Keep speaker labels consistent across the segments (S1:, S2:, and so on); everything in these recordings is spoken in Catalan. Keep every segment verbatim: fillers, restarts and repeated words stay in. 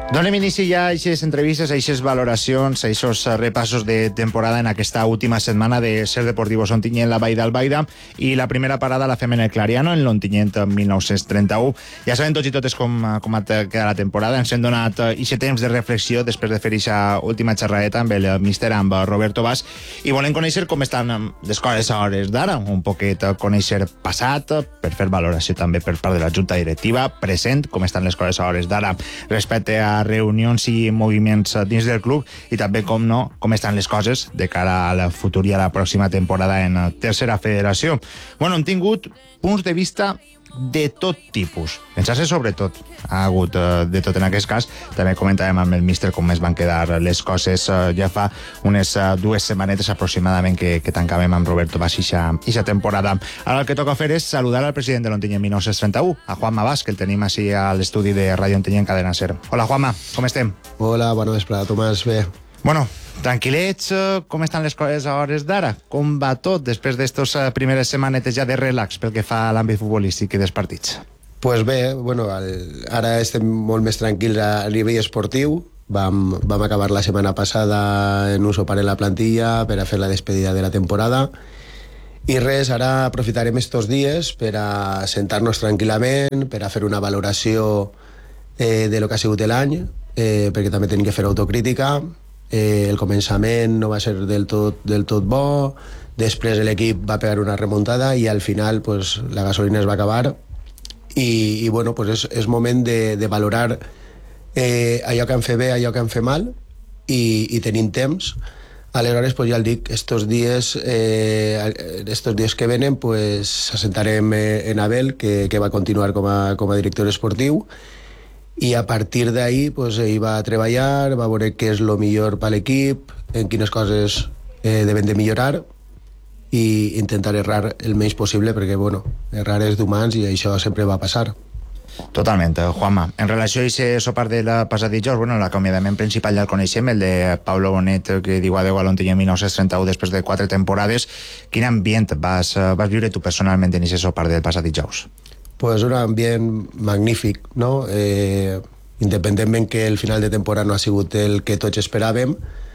S1: Donem inici ja a aquestes entrevistes, a aquestes valoracions, a aquests repassos de temporada en aquesta última setmana de Ser Deportivo Ontinyent, la Vall d'Albaida, i la primera parada la fem en el Clariano, en l'Ontinyent mil nou-cents trenta-u. Ja sabem tots i totes com, com ha quedat la temporada. Ens hem donat aquest temps de reflexió després de fer aquesta última xerradeta amb el míster, amb Roberto Bas, i volem conèixer com estan les coses a hores d'ara, un poquet conèixer passat, per fer valoració també per part de la Junta Directiva, present, com estan les coses a hores d'ara respecte a reunions i moviments dins del club, i també, com no, com estan les coses de cara a la futur i a la pròxima temporada en tercera federació. Bueno, hem tingut punts de vista de tot tipus. Pensar-se sobretot ha hagut uh, de tot en aquest cas. També comentàvem amb el míster com es van quedar les coses uh, ja fa unes uh, dues setmanetes aproximadament que, que tancàvem amb Roberto Bas ixa temporada. Ara el que toca fer és saludar al president de l'Ontinyent mil nou-cents trenta-u, a Juanma Bas, que el tenim així a l'estudi de Ràdio Ontinyent Cadena Ser. Hola, Juanma, com estem?
S2: Hola, bona vesprada, Tomàs, bé.
S1: Bueno, tranquil·lets, com estan les coses a hores d'ara? Com va tot després d'estos primeres setmanetes ja de relax pel que fa a l'àmbit futbolístic i dels partits?
S2: Pues bé, bueno, el, ara estem molt més tranquils a nivell esportiu. Vam, vam acabar la setmana passada en un sopar en la plantilla per a fer la despedida de la temporada. I res, ara aprofitarem estos dies per a sentar-nos tranquil·lament, per a fer una valoració eh, de lo que ha sigut l'any, eh, perquè també tenim que fer autocrítica. Eh, el començament no va ser del tot, del tot bo, després l'equip va pegar una remuntada i al final pues, la gasolina es va acabar i, i bueno, pues és, és moment de, de valorar eh, allò que han fet bé, allò que han fet mal i, i tenim temps. Aleshores, pues ja el dic, estos dies, eh, estos dies que venen pues, assentarem en Abel, que, que va continuar com a, com a director esportiu, i a partir d'ahí pues, ell va treballar, va veure què és el millor per l'equip, en quines coses eh, devem de millorar i intentar errar el menys possible perquè, bueno, errar és d'humans i això sempre va passar.
S1: Totalment, Juanma. En relació a aquest sopar de la passat dijous, bueno, l'acomiadament principal ja el coneixem, el de Pablo Bonet, que diu adeu a l'Ontinyent mil nou-cents trenta-u després de quatre temporades. Quin ambient vas, vas viure tu personalment en aquest sopar del passat dijous?
S2: Pues un ambient magnífic, no? Eh, independentment que el final de temporada no ha sigut el que tots esperàvem,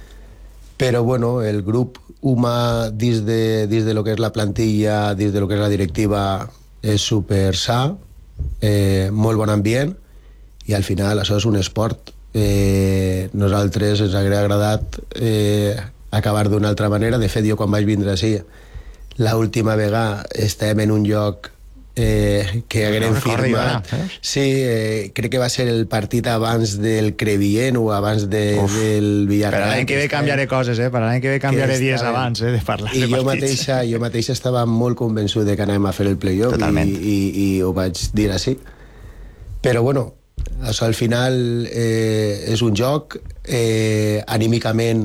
S2: però bueno, el grup humà dins de, dins de lo que és la plantilla, dins de lo que és la directiva, és super sa, eh, molt bon ambient, i al final això és un esport. Eh, nosaltres ens hauria agradat eh, acabar d'una altra manera. De fet, jo quan vaig vindre així, l'última vegada estàvem en un lloc Eh, que haguem no firmat eh? Sí, eh, crec que va ser el partit abans del Crevillent o abans de, del Villarreal.
S1: Per l'any que ve canviaré coses, eh? Per l'any que ve canviaré dies abans eh, de parlar
S2: I
S1: de
S2: jo
S1: partits.
S2: mateixa, jo mateixa estava molt convençut de que anàvem a fer el playoff i, i, i ho vaig dir així. Però bueno, això al final eh, és un joc, eh, anímicament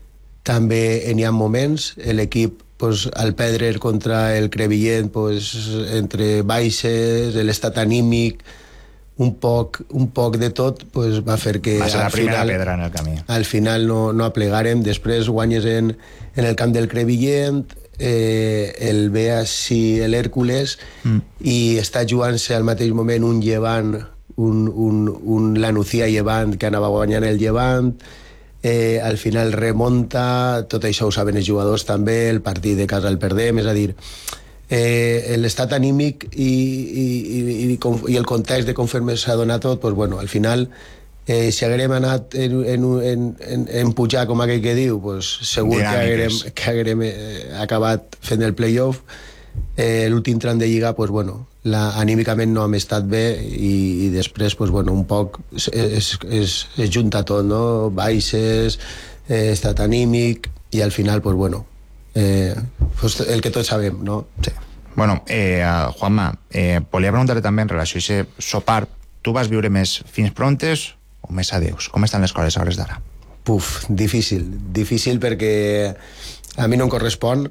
S2: també n'hi ha moments, l'equip pues, al perdre contra el Crevillent, pues, entre baixes, l'estat anímic, un poc, un poc de tot, pues, va fer que
S1: va ser la
S2: al
S1: primera
S2: final,
S1: pedra en el camí.
S2: Al final no, no aplegàrem. Després guanyes en, en el camp del Crevillent, eh, el ve així l'Hèrcules, mm. i està jugant-se al mateix moment un Llevant, un, un, un la Nucía Llevant, que anava guanyant el Llevant. Eh, al final remunta, tot això ho saben els jugadors també, el partit de casa el perdem, és a dir, eh, l'estat anímic i, i, i, i, i el context de conforme s'ha donat tot, pues bueno, al final eh, si haguérem anat en, en, en, en, en pujar com aquell que diu, pues segur Dinàmiques. que haguérem, que haguérem eh, acabat fent el playoff. Eh, l'últim tram de lliga, pues bueno, la, anímicament no hem estat bé i, i després, pues bueno, un poc es, es, es, es junta tot, no? Baixes, eh, estat anímic, i al final, pues bueno, eh, pues el que tots sabem, no?
S1: Sí. Bueno, eh, Juanma, eh, volia preguntar-te també en relació a aquest sopar, tu vas viure més fins prontes o més adeus? Com estan les coses a hores d'ara?
S2: Puf, difícil, difícil perquè a mi no em correspon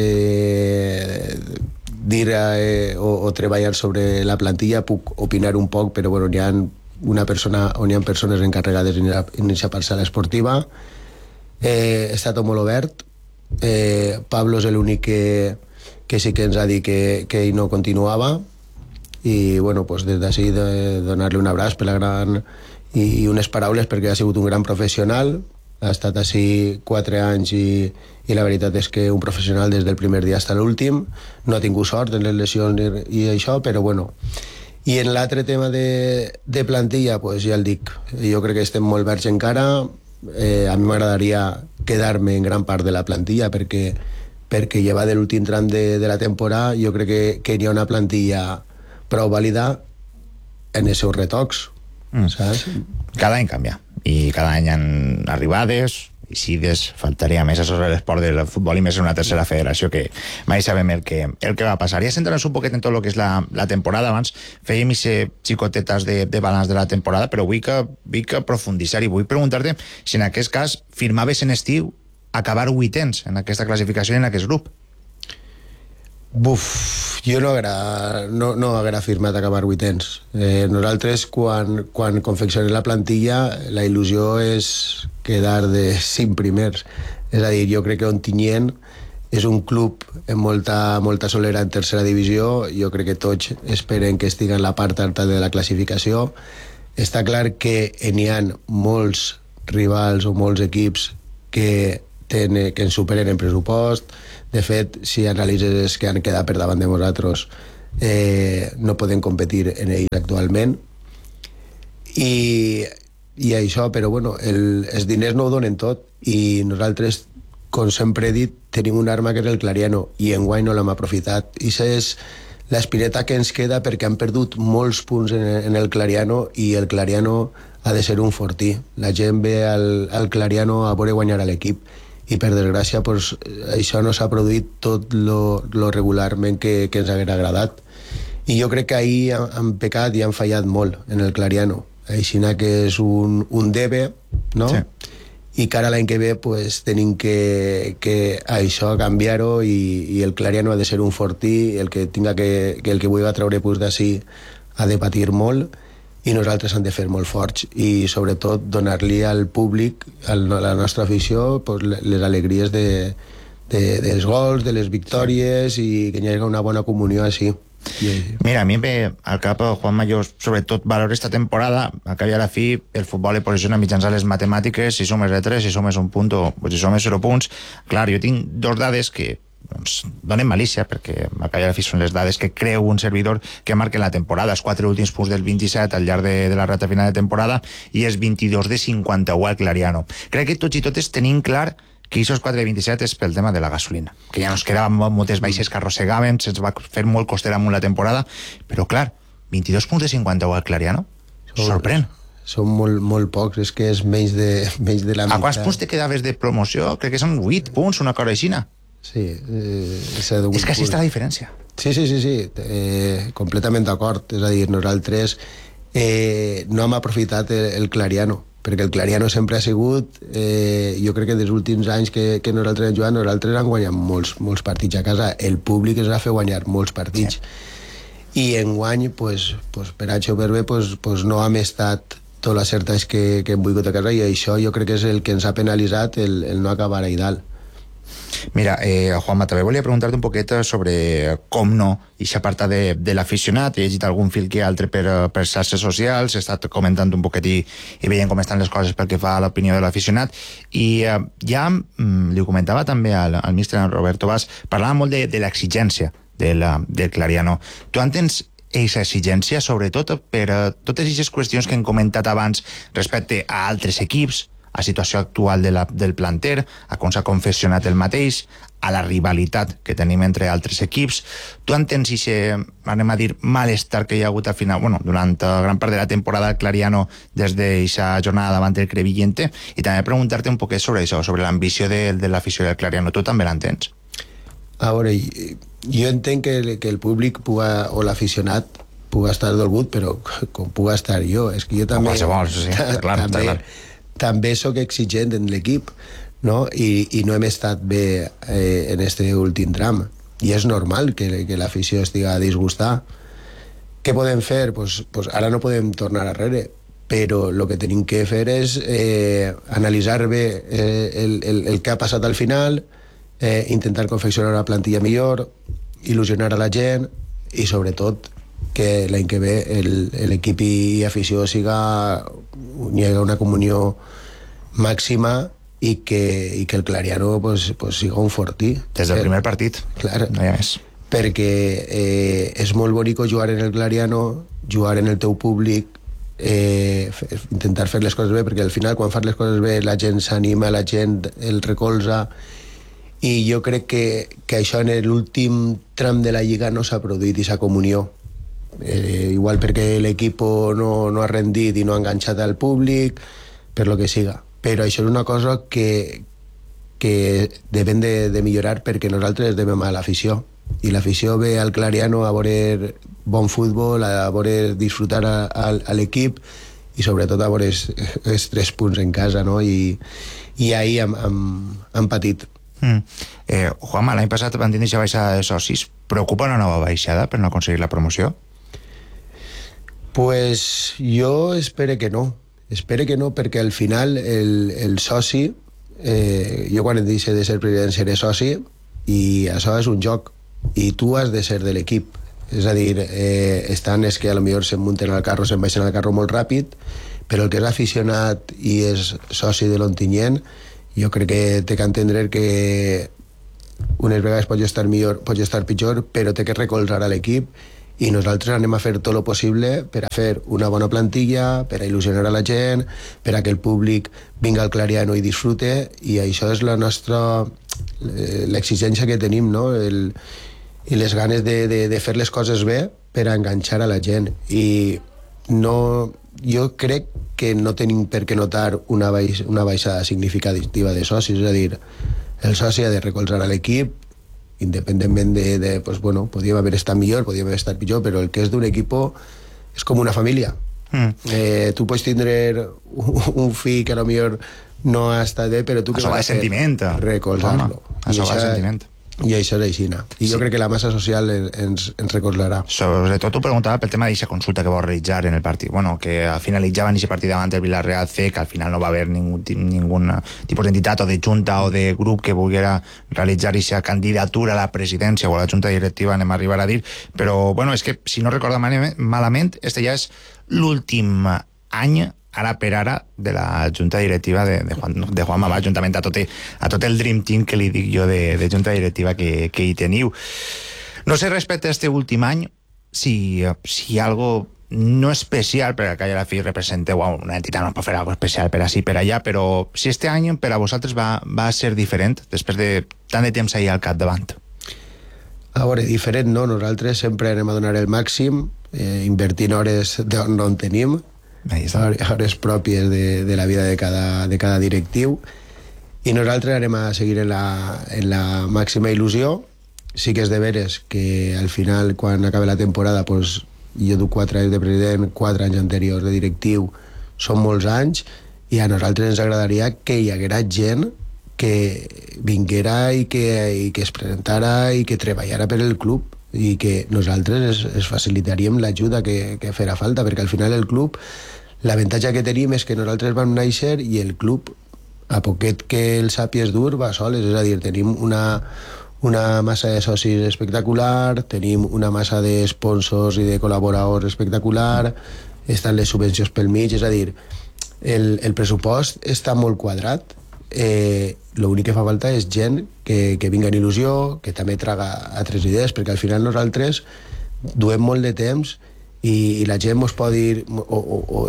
S2: eh, dir eh, o, o treballar sobre la plantilla. Puc opinar un poc, però bueno, hi ha una persona, on hi ha persones encarregades en aquesta parcel·la esportiva. Eh, està tot molt obert. eh, Pablo és l'únic que, que sí que ens ha dit que, que ell no continuava, i bueno, pues des d'ací de donar-li un abraç per la gran i unes paraules perquè ha sigut un gran professional, ha estat així quatre anys i, i la veritat és que un professional des del primer dia fins a l'últim, no ha tingut sort en les lesions i, i això, però bueno. I en l'altre tema de, de plantilla, pues ja el dic, jo crec que estem molt verds encara, eh, a mi m'agradaria quedar-me en gran part de la plantilla perquè, perquè lleva de l'últim tram de, de la temporada, jo crec que, que hi ha una plantilla prou vàlida en els seus retocs, mm. saps?
S1: Cada any canvia. I cada any hi ha arribades, eixides, faltaria més sobre l'esport del futbol i més en una tercera federació que mai sabem el que, el que va passar. Ja centrant-nos un poquet en tot el que és la, la temporada, abans fèiem ixe xicotetes de, de balanç de la temporada, però vull que, vull que profundissar i vull preguntar-te si en aquest cas firmaves en estiu acabar vuitens en aquesta classificació i en aquest grup.
S2: Buf, jo no haguera, no, no haguera firmat acabar vuitens. Eh, nosaltres, quan, quan confeccionem la plantilla, la il·lusió és quedar de cinc primers. És a dir, jo crec que Ontinyent és un club amb molta, molta solera en tercera divisió. Jo crec que tots esperen que estigui en la part alta de la classificació. Està clar que n'hi ha molts rivals o molts equips que, tenen, que ens superen en pressupost. De fet, si analitzes els que han quedat per davant de nosaltres, eh, no poden competir en ells actualment. I, i això, però bueno, el, els diners no ho donen tot i nosaltres, com sempre he dit, tenim una arma que és el Clariano i enguany no l'hem aprofitat. I això és l'espireta que ens queda perquè han perdut molts punts en, en el Clariano i el Clariano ha de ser un fortí. La gent ve al, al Clariano a veure guanyar a l'equip i per desgràcia pues, això no s'ha produït tot lo, lo regularment que, que ens haguera agradat i jo crec que ahir han, han pecat i han fallat molt en el Clariano, així que és un, un debe, no? Sí. I que ara l'any que ve pues, tenim que, que això canviar-ho i, i el Clariano ha de ser un fortí, el que tinga que, que el que vulgui treure pues, d'ací ha de patir molt i nosaltres hem de fer molt forts i sobretot donar-li al públic, a la nostra afició, pues, les alegries de, de, dels gols, de les victòries i que hi hagi una bona comunió així.
S1: Mira, a mi em ve al cap, Juan Mayo, sobretot valor esta temporada, a cap i a la fi, el futbol es posiciona mitjançant les matemàtiques, si sumes de tres, si sumes un punt o si sumes zero punts. Clar, jo tinc dos dades que doncs, donen malícia, perquè a cap i a la fi són les dades que creu un servidor que marquen la temporada, els quatre últims punts del vint-i-set al llarg de, de la rata final de temporada i és vint-i-dos de cinquanta-u al Clariano. Crec que tots i totes tenim clar que aquests quatre de vint-i-set és pel tema de la gasolina, que ja nos quedaven moltes baixes que arrossegaven, se'ns va fer molt costera amunt la temporada, però clar, vint-i-dos punts de cinquanta-u al Clariano, sorprèn.
S2: Són molt, molt pocs, és que és menys de, menys de la
S1: meitat. A quants
S2: meitat.
S1: punts te quedaves de promoció? Crec que són vuit punts, una cosa així.
S2: Sí, eh, és,
S1: és que així està la diferència.
S2: Sí, sí, sí, sí. Eh, completament d'acord. És a dir, nosaltres eh, no hem aprofitat el, el Clariano, perquè el Clariano sempre ha sigut, eh, jo crec que dels últims anys que, que nosaltres hem jugat, nosaltres hem guanyat molts, molts partits a casa. El públic ens va fer guanyar molts partits. Sí. I enguany, pues, pues, per H o per B, pues, pues no hem estat tot l'acertats que, que hem volgut a casa i això jo crec que és el que ens ha penalitzat el, el no acabar a dalt.
S1: Mira, eh, Juanma, també volia preguntar-te un poquet sobre com no ixa part de, de l'aficionat. He llegit algun fil que altre per, per xarxes socials, he estat comentant un poquet i, i veient com estan les coses pel que fa a l'opinió de l'aficionat i eh, ja mm, li ho comentava també al, al míster Roberto Bas, parlava molt de, de l'exigència del, del Clariano. Tu entens aquesta exigència sobretot per uh, totes aquestes qüestions que hem comentat abans respecte a altres equips, a la situació actual de la, del planter, a com s'ha confessionat el mateix, a la rivalitat que tenim entre altres equips. Tu entens aquest, anem a dir, malestar que hi ha hagut al final, bueno, durant gran part de la temporada del Clariano des d'aquesta jornada davant del Crevillente, i també preguntar-te un poquet sobre això, sobre l'ambició de, de l'afició del Clariano. Tu també l'entens?
S2: A veure, jo entenc que, que el públic puga, o l'aficionat puga estar dolgut, però com puga estar jo. És que jo també...
S1: Qualsevol, sí, està clar,
S2: també,
S1: està clar.
S2: També sóc exigent en l'equip, no? I, i no hem estat bé eh, en este últim tram. I és normal que, que l'afició estigui disgustada. Què podem fer? Pues, pues ara no podem tornar arrere, però el que tenim que fer és eh, analitzar bé eh, el, el, el que ha passat al final, eh, intentar confeccionar una plantilla millor, il·lusionar a la gent i sobretot que l'any que ve l'equip i afició siga hi ha una comunió màxima i que, i que el Clariano pues, pues, siga un fortí.
S1: Des del primer partit.
S2: Clar,
S1: no hi ha més.
S2: Perquè eh, és molt bonic jugar en el Clariano, jugar en el teu públic, eh, intentar fer les coses bé, perquè al final quan fas les coses bé la gent s'anima, la gent el recolza, i jo crec que, que això en l'últim tram de la Lliga no s'ha produït, aquesta comunió. Eh, igual perquè l'equip no, no ha rendit i no ha enganxat al públic, per lo que siga. Però això és una cosa que, que devem de, de millorar, perquè nosaltres devem a l'afició. I l'afició ve al Clariano a veure bon futbol, a veure disfrutar a, a, a l'equip i sobretot a veure els, els tres punts en casa, no? I, i ahir hem, hem, hem patit.
S1: Mm. Eh, Juanma, l'any passat van tenir aquesta baixada de socis. Preocupa una nova baixada per no aconseguir la promoció?
S2: Pues jo espero que no. Espero que no, perquè al final el, el soci, eh, jo quan deixo de ser president seré soci, i això és un joc, i tu has de ser de l'equip. És a dir, eh, estan és que a lo millor se'n munten al carro, se'n baixen al carro molt ràpid, però el que és aficionat i és soci de l'Ontinyent, jo crec que té que entendre que unes vegades pot estar millor, pot estar pitjor, però té que recolzar a l'equip, i nosaltres anem a fer tot el possible per a fer una bona plantilla, per a il·lusionar a la gent, per a que el públic vinga al Clariano i disfrute, i això és la nostra l'exigència que tenim, no? El, i les ganes de, de, de fer les coses bé per a enganxar a la gent. I no, jo crec que no tenim per què notar una, baix, una baixada significativa de socis, és a dir, el soci ha de recolzar a l'equip, independentment de, de pues bueno, podíem haver estat millor, podíem haver estat pitjor, però el que és d'un equip és com una família. Mm. Eh, tu pots tindre un, un fill que a lo millor no ha estat bé, però tu que
S1: això va de sentiment,
S2: recolzar-lo.
S1: Això va de sentiment.
S2: I això és així. I sí. Jo crec que la massa social ens, ens recolzarà.
S1: Sobretot ho preguntava pel tema d'aquesta consulta que vau realitzar en el partit. Bueno, que finalitzaven aquest partit davant del Villarreal C, que al final no va haver ningú, ningun tipus d'entitat o de junta o de grup que volguera realitzar aquesta candidatura a la presidència o a la junta directiva, anem a arribar a dir. Però, bueno, és que, si no recordo malament, este ja és l'últim any ara per ara de la junta directiva de, de, Juan, de Juan Mamà, juntament a tot, a tot el Dream Team que li dic jo de, de junta directiva que, que hi teniu. No sé respecte a este últim any si, si algo no especial, perquè que a la fi representeu una entitat, no pot fer algo especial per així, per allà, però si este any per a vosaltres va, va ser diferent després de tant de temps ahir al capdavant.
S2: A veure, diferent no, nosaltres sempre anem a donar el màxim, eh, invertint hores d'on no en tenim, hores pròpies de, de la vida de cada, de cada directiu, i nosaltres anem a seguir en la, en la màxima il·lusió. Sí que és de veres que al final, quan acabi la temporada, pues, jo duc quatre anys de president, quatre anys anteriors de directiu, són molts anys, i a nosaltres ens agradaria que hi haguera gent que vinguera i que, i que es presentara i que treballara per el club, i que nosaltres es, es facilitaríem l'ajuda que, que farà falta, perquè al final el club, l'avantatge que tenim és que nosaltres vam néixer i el club, a poquet que el sapi és dur, va soles, és a dir, tenim una, una massa de socis espectacular, tenim una massa de sponsors i de col·laboradors espectacular, estan les subvencions pel mig, és a dir, el, el pressupost està molt quadrat, eh, l'únic que fa falta és gent que, que vinga en il·lusió, que també traga altres idees, perquè al final nosaltres duem molt de temps i, i la gent mos pot dir o, o, o,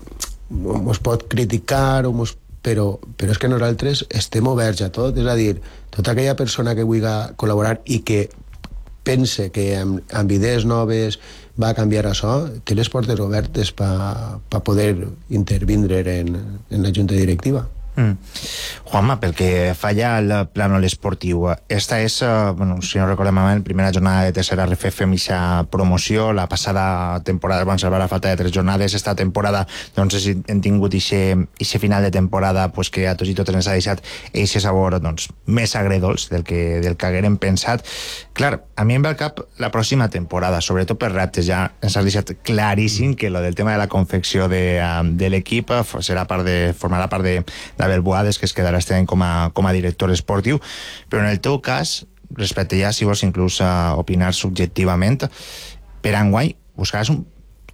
S2: o mos pot criticar o mos, però, però és que nosaltres estem oberts a tot, és a dir, tota aquella persona que vulgui col·laborar i que pense que amb, amb idees noves va a canviar això, té les portes obertes per pa poder intervindre en, en la junta directiva.
S1: Mm. Juanma, pel que falla al plànol esportiu, esta és, bueno, si no recordem malament, primera jornada de tercera R F F amb aquesta promoció. La passada temporada van salvar a falta de tres jornades. Esta temporada, doncs, hem tingut aquest final de temporada pues, que a tots i totes ens ha deixat aquest sabor doncs, més agredolç del que, del que haguérem pensat. Clar, a mi em ve al cap la pròxima temporada, sobretot per reptes. Ja ens has deixat claríssim que lo del tema de la confecció de, de l'equip serà part de, formarà part de, de Abel Boades, que es quedarà este any com a, com a director esportiu, però en el teu cas, respecte ja, si vols inclús uh, opinar subjectivament, per enguany buscaràs un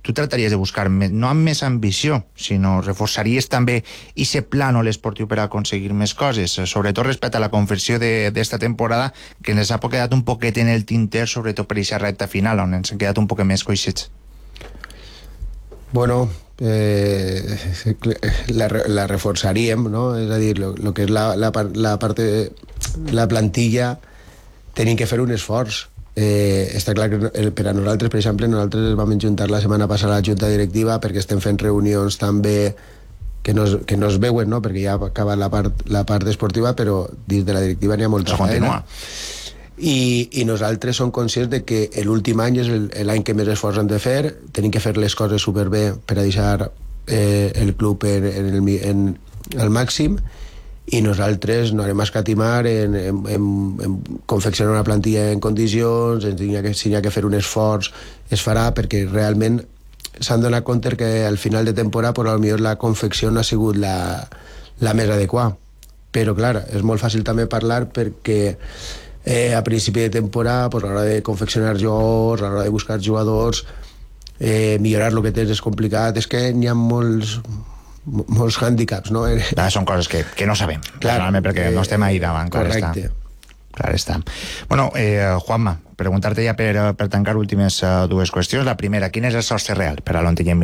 S1: tu trataries de buscar, no amb més ambició, sinó reforçaries també aquest plànol esportiu per aconseguir més coses, sobretot respecte a la confecció d'esta temporada, que ens ha quedat un poquet en el tinter, sobretot per aquesta recta final, on ens han quedat un poquet més coixets.
S2: Bueno, eh, la, la reforçaríem, no? És a dir, lo, lo que és la, la, la part de la plantilla tenim que fer un esforç. Eh, està clar que per a nosaltres, per exemple, nosaltres vam juntar la setmana passada a la junta directiva perquè estem fent reunions també que no es, que no es veuen, no? Perquè ja ha acabat la part, la part esportiva, però dins de la directiva n'hi ha molta feina. I, i nosaltres som conscients de que l'últim any és l'any que més esforç hem de fer, tenim que fer les coses superbé per a deixar eh, el club en, en, el, en el màxim, i nosaltres no anem a escatimar en, en, en, en confeccionar una plantilla en condicions, en si hi ha que, si hi ha que fer un esforç es farà, perquè realment s'han donat compte que al final de temporada per potser la confecció no ha sigut la, la més adequada, però clar, és molt fàcil també parlar perquè Eh, a principi de temporada, pues, a l'hora de confeccionar jugadors, a l'hora de buscar jugadors, eh, millorar el que tens és complicat. És que n'hi ha molts, molts hàndicaps, no?
S1: Ah, són coses que, que no sabem, clar, perquè eh, no estem ahí davant.
S2: Correcte.
S1: Està. Clar està. Bueno, eh, Juanma, preguntar-te ja per, per tancar últimes uh, dues qüestions. La primera, quin és el sostre real per a l'Ontinyent